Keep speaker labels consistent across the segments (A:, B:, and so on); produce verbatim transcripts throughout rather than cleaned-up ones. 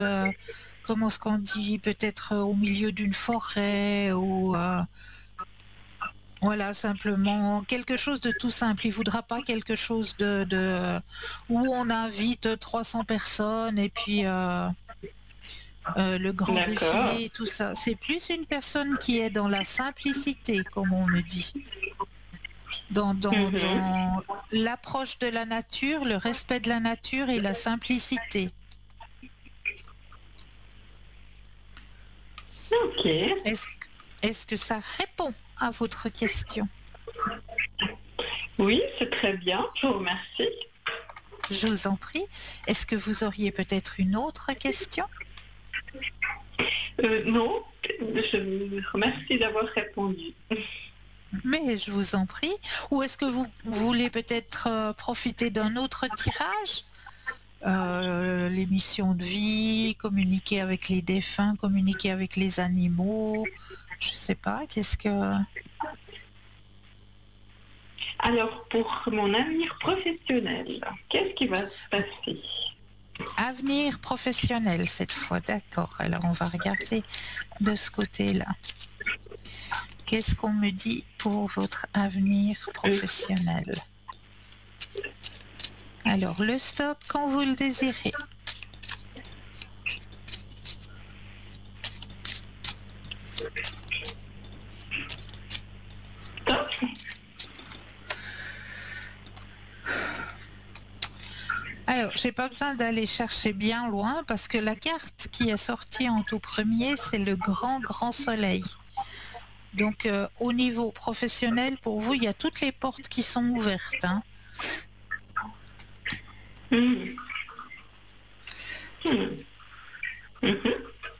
A: euh, comment est-ce qu'on dit, peut-être euh, au milieu d'une forêt ou euh, voilà, simplement quelque chose de tout simple. Il voudra pas quelque chose de, de où on invite trois cents personnes et puis euh, euh, le grand
B: D'accord.
A: défilé et tout ça. C'est plus une personne qui est dans la simplicité, comme on me dit, dans, dans,
B: Mhm.
A: dans l'approche de la nature, le respect de la nature et la simplicité.
B: Ok.
A: Est-ce, est-ce que ça répond à votre question?
B: Oui, c'est très bien. Je vous remercie.
A: Je vous en prie. Est-ce que vous auriez peut-être une autre question?
B: Euh, non, je vous remercie d'avoir répondu.
A: Mais je vous en prie. Ou est-ce que vous voulez peut-être euh, profiter d'un autre tirage? Euh, les missions de vie, communiquer avec les défunts, communiquer avec les animaux. Je sais pas, qu'est-ce que...
B: Alors, pour mon avenir professionnel, qu'est-ce qui va se passer?
A: Avenir professionnel cette fois, d'accord. Alors on va regarder de ce côté-là. Qu'est-ce qu'on me dit pour votre avenir
B: Euh,
A: professionnel? Alors le stop quand vous le désirez.
B: Top.
A: Alors, j'ai pas besoin d'aller chercher bien loin parce que la carte qui est sortie en tout premier, c'est le grand, grand soleil. Donc, euh, au niveau professionnel, pour vous, il y a toutes les portes qui sont ouvertes, hein.
B: Mhm. Mhm. Mhm.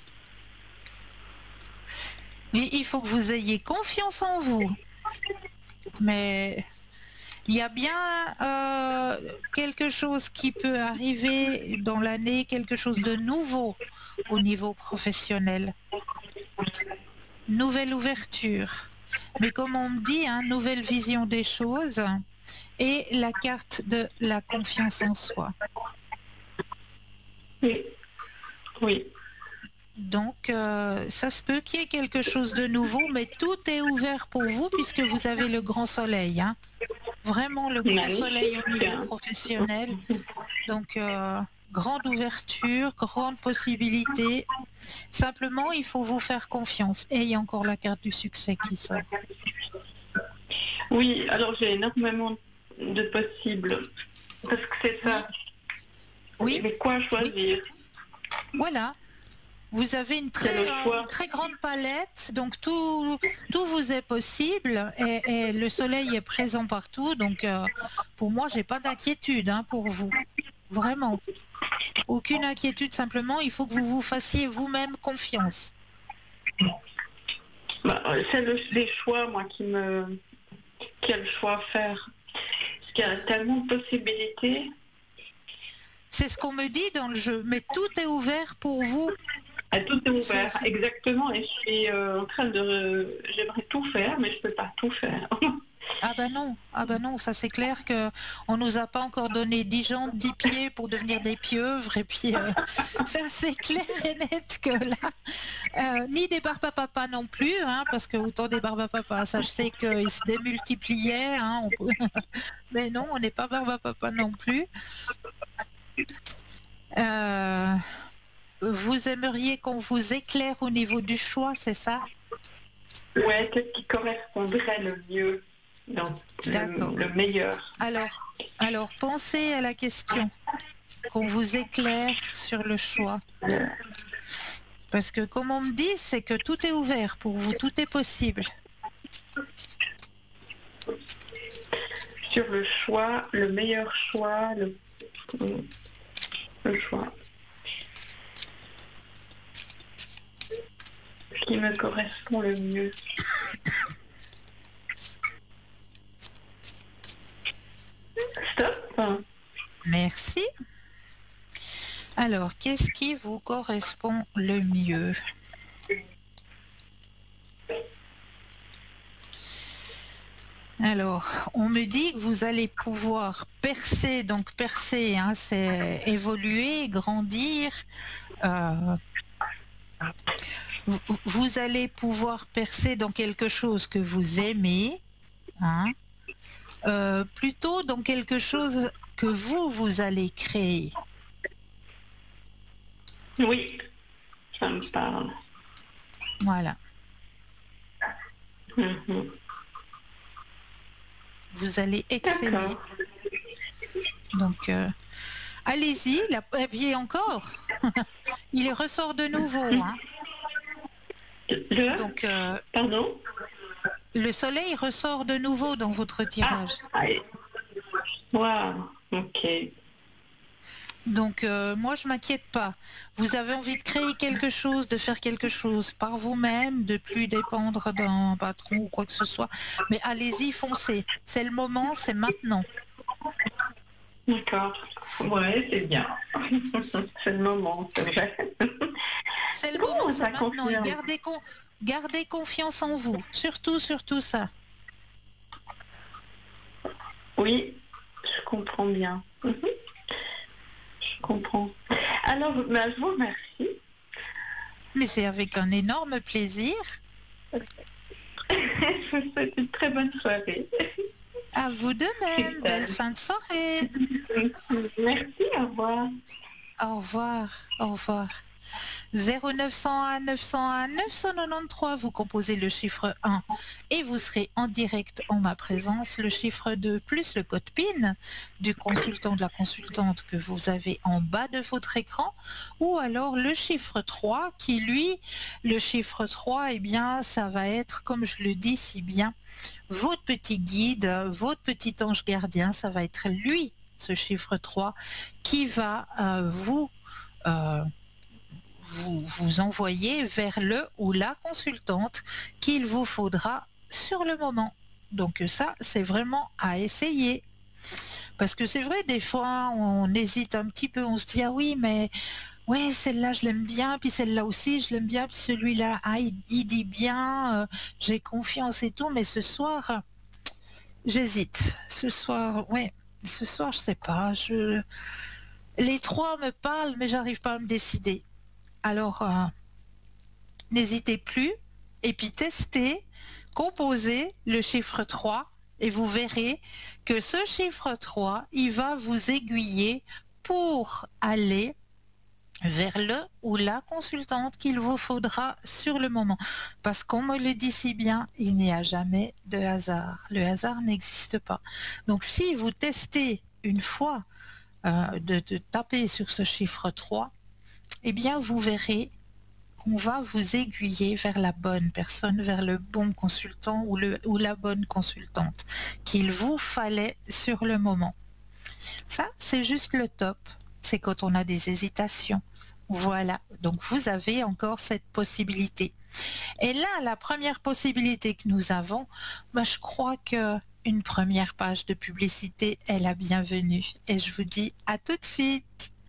A: Mais il faut que vous ayez confiance en vous. Mais il y a bien euh, quelque chose qui peut arriver dans l'année, quelque chose de nouveau au niveau professionnel. Nouvelle ouverture. Mais comme on me dit, hein, nouvelle vision des choses et la carte de la confiance en soi.
B: Oui. Oui.
A: Donc, euh, ça se peut qu'il y ait quelque chose de nouveau, mais tout est ouvert pour vous puisque vous avez le grand soleil, hein. Vraiment le grand soleil au
B: Magnifique.
A: niveau professionnel. Donc, euh, grande ouverture, grande possibilité. Simplement, il faut vous faire confiance. Et il y a encore la carte du succès qui sort.
B: Oui, alors j'ai énormément de possibles. Parce que c'est
A: Oui,
B: ça.
A: oui,
B: Mais quoi
A: oui.
B: choisir?
A: Voilà. Vous avez une
B: C'est le
A: très, euh, une
B: choix.
A: très grande palette, donc tout, tout vous est possible et, et le soleil est présent partout. Donc, euh, pour moi, j'ai pas d'inquiétude, hein, pour vous. Vraiment. Aucune inquiétude, simplement, il faut que vous vous fassiez vous-même confiance.
B: Bah, euh, c'est le- les choix, moi, qui me, qui a le choix à faire. Parce qu'il y a tellement de possibilités.
A: C'est ce qu'on me dit dans le jeu, mais tout est ouvert pour vous.
B: Ah, tout est
A: C'est,
B: ouvert,
A: c'est-
B: exactement. Et je suis euh, en train de... J'aimerais tout faire, mais je peux pas tout faire.
A: Ah ben non, ah ben non, ça c'est clair que on nous a pas encore donné dix jambes, dix pieds pour devenir des pieuvres et puis euh, ça c'est clair et net que là, euh, ni des barbes à papa non plus, hein, parce que autant des barbes à papa, ça je sais qu'ils se démultipliaient, hein, on peut- mais non, on n'est pas barbe à papa non plus. Euh, vous aimeriez qu'on vous éclaire au niveau du choix, c'est ça?
B: Ouais, qu'est-ce qui correspondrait le mieux, dans le,
A: D'accord.
B: le meilleur?
A: Alors, alors pensez à la question, qu'on vous éclaire sur le choix. Parce que comme on me dit, c'est que tout est ouvert pour vous, tout est possible.
B: Sur le choix, le meilleur choix, le, le choix. Ce qui me correspond le mieux. Stop.
A: Merci. Alors, qu'est-ce qui vous correspond le mieux? Alors, on me dit que vous allez pouvoir percer, donc percer, hein, c'est évoluer, grandir, Euh, vous, vous allez pouvoir percer dans quelque chose que vous aimez, hein, euh, plutôt dans quelque chose que vous, vous allez créer.
B: Oui, ça me parle.
A: Voilà.
B: Mhm.
A: Vous allez exceller.
B: D'accord.
A: Donc, euh, allez-y. La... Et puis encore, il ressort de nouveau. Hein.
B: Le
A: Donc, euh,
B: Pardon
A: le soleil ressort de nouveau dans votre
B: Ah,
A: tirage.
B: allez. Waouh, ok.
A: Donc, euh, moi, je m'inquiète pas. Vous avez envie de créer quelque chose, de faire quelque chose par vous-même, de plus dépendre d'un patron ou quoi que ce soit. Mais allez-y, foncez. C'est le moment, c'est maintenant.
B: D'accord. Ouais, c'est bien. C'est le moment, c'est vrai.
A: C'est le moment,
B: Ouh,
A: c'est
B: ça
A: maintenant. Et
B: confirme.
A: gardez, con... gardez confiance en vous. Surtout, surtout ça.
B: Oui, je comprends bien. Mhm. Je comprends. Alors, bah, je vous remercie.
A: Mais c'est avec un énorme plaisir.
B: Je vous souhaite une très bonne soirée.
A: À vous de même. Belle
B: Christelle.
A: fin de soirée.
B: Merci, au revoir.
A: Au revoir. Au revoir. zéro neuf cent un neuf cent un neuf cent quatre-vingt-treize, vous composez le chiffre un et vous serez en direct en ma présence, le chiffre deux plus le code PIN du consultant, de la consultante que vous avez en bas de votre écran, ou alors le chiffre trois qui lui, le chiffre trois, eh bien ça va être, comme je le dis si bien, votre petit guide, votre petit ange gardien, ça va être lui, ce chiffre trois, qui va euh, vous... Euh, vous vous envoyer vers le ou la consultante qu'il vous faudra sur le moment. Donc ça, c'est vraiment à essayer. Parce que c'est vrai, des fois, on hésite un petit peu, on se dit, ah oui, mais ouais, celle-là, je l'aime bien, puis celle-là aussi, je l'aime bien, puis celui-là, ah, il, il dit bien, euh, j'ai confiance et tout, mais ce soir, j'hésite. Ce soir, ouais, ce soir, je sais pas, je... les trois me parlent, mais j'arrive pas à me décider. Alors, euh, n'hésitez plus et puis testez, composez le chiffre trois et vous verrez que ce chiffre trois, il va vous aiguiller pour aller vers le ou la consultante qu'il vous faudra sur le moment. Parce qu'on me le dit si bien, il n'y a jamais de hasard. Le hasard n'existe pas. Donc si vous testez une fois euh, de, de taper sur ce chiffre trois, eh bien vous verrez qu'on va vous aiguiller vers la bonne personne, vers le bon consultant ou, le, ou la bonne consultante qu'il vous fallait sur le moment. Ça, c'est juste le top. C'est quand on a des hésitations. Voilà, donc vous avez encore cette possibilité. Et là, la première possibilité que nous avons, bah, je crois que une première page de publicité est la bienvenue. Et je vous dis à tout de suite.